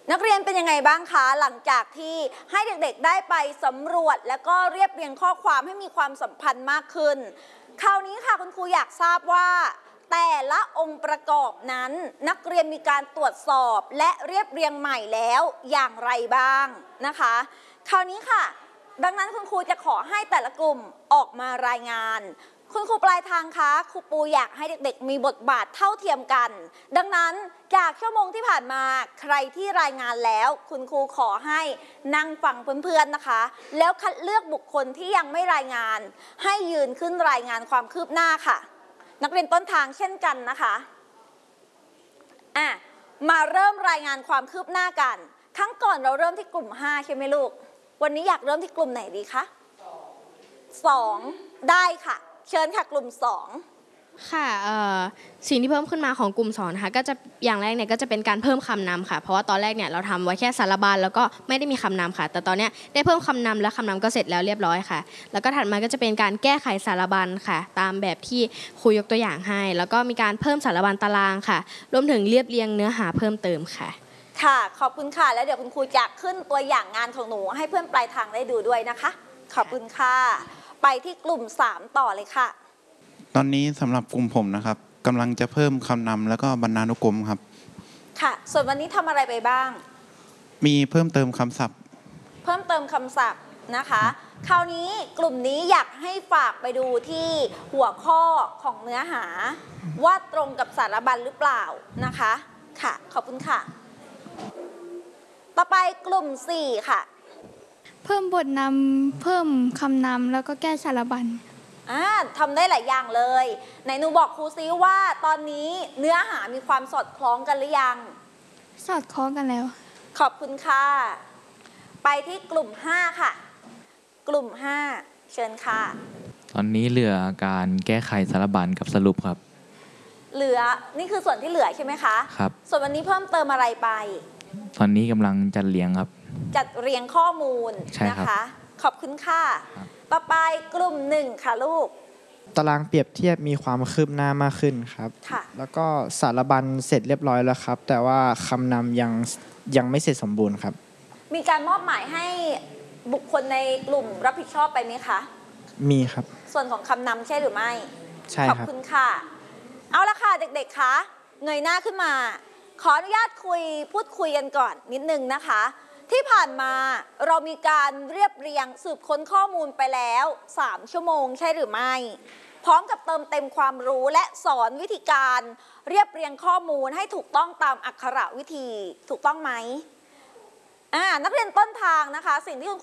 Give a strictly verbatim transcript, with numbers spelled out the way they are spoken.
นักเรียนเป็นยังไงบ้างคะหลังจากที่ให้เด็กๆได้ไปสำรวจแล้วก็เรียบเรียงข้อความให้มีความสัมพันธ์มากขึ้นคราวนี้ค่ะคุณครูอยากทราบว่าแต่ละองค์ประกอบนั้นนักเรียนมีการตรวจสอบและเรียบเรียงใหม่แล้วอย่างไรบ้างนะคะคราวนี้ค่ะดังนั้นคุณครูจะขอให้แต่ละกลุ่มออกมารายงานคุณครูปลายทางคะครูปูอยากให้เด็กๆมีบทบาทเท่าเทียมกันดังนั้นจากชั่วโมงที่ผ่านมาใครที่รายงานแล้วคุณครูขอให้นั่งฟังเพื่อนๆนะคะแล้วคัดเลือกบุคคลที่ยังไม่รายงานให้ยืนขึ้นรายงานความคืบหน้าค่ะนักเรียนต้นทางเช่นกันนะคะอ่ะมาเริ่มรายงานความคืบหน้ากันครั้งก่อนเราเริ่มที่กลุ่มห้าใช่ไหมลูกวันนี้อยากเริ่มที่กลุ่มไหนดีคะสองได้ค่ะเชิญค่ะกลุ่มสองค่ะสิ่งที่เพิ่มขึ้นมาของกลุ่มสอนนะคะก็จะอย่างแรกเนี่ยก็จะเป็นการเพิ่มคำนำค่ะเพราะว่าตอนแรกเนี่ยเราทำไว้แค่สารบัญแล้วก็ไม่ได้มีคำนำค่ะแต่ตอนนี้ได้เพิ่มคำนำและคำนำก็เสร็จแล้วเรียบร้อยค่ะแล้วก็ถัดมาก็จะเป็นการแก้ไขสารบัญค่ะตามแบบที่ครูยกตัวอย่างให้แล้วก็มีการเพิ่มสารบัญตารางค่ะรวมถึงเรียบเรียงเนื้อหาเพิ่มเติมค่ะค่ะขอบคุณค่ะแล้วเดี๋ยวคุณครูจะขึ้นตัวอย่างงานของหนูให้เพื่อนปลายทางได้ดูด้วยนะคะขอบคุณค่ะไปที่กลุ่มสามต่อเลยค่ะตอนนี้สำหรับกลุ่มผมนะครับกำลังจะเพิ่มคำนำแล้วก็บรรณานุกรมครับค่ะส่วนวันนี้ทำอะไรไปบ้างมีเพิ่มเติมคำศัพท์เพิ่มเติมคำศัพท์นะคะคราวนี้กลุ่มนี้อยากให้ฝากไปดูที่หัวข้อของเนื้อหาว่าตรงกับสารบัญหรือเปล่านะคะค่ะขอบคุณค่ะต่อไปกลุ่มสี่ค่ะเพิ่มบทนำเพิ่มคำนำแล้วก็แก้สารบัญอ่าทำได้หลายอย่างเลยไหนหนูบอกครูซิว่าตอนนี้เนื้อหามีความสอดคล้องกันหรือยังสอดคล้องกันแล้วขอบคุณค่ะไปที่กลุ่มห้าค่ะกลุ่มห้าเชิญค่ะตอนนี้เหลือการแก้ไขสารบัญกับสรุปครับเหลือนี่คือส่วนที่เหลือใช่ไหมคะครับส่วนวันนี้เพิ่มเติมอะไรไปตอนนี้กำลังจัดเรียงครับจัดเรียงข้อมูลนะคะขอบคุณค่ะต่อไปกลุ่มหนึ่งค่ะลูกตารางเปรียบเทียบมีความคืบหน้ามากขึ้นครับแล้วก็สารบัญเสร็จเรียบร้อยแล้วครับแต่ว่าคำนำยังยังไม่เสร็จสมบูรณ์ครับมีการมอบหมายให้บุคคลในกลุ่มรับผิดชอบไปไหมคะมีครับส่วนของคำนำใช่หรือไม่ใช่ครับขอบคุณค่ะเอาละค่ะเด็กๆคะเงยหน้าขึ้นมาขออนุญาตคุยพูดคุยกันก่อนนิดนึงนะคะที่ผ่านมาเรามีการเรียบเรียงสืบค้นข้อมูลไปแล้วสามชั่วโมงใช่หรือไม่พร้อมกับเติมเต็มความรู้และสอนวิธีการเรียบเรียงข้อมูลให้ถูกต้องตามอักขระวิธีถูกต้องไหมอ่านักเรียนต้นทางนะคะสิ่งที่คุณ